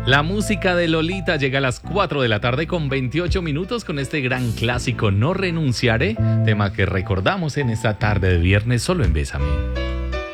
La música de Lolita llega a las 4 de la tarde con 28 minutos con este gran clásico No renunciaré, tema que recordamos en esta tarde de viernes solo en Bésame.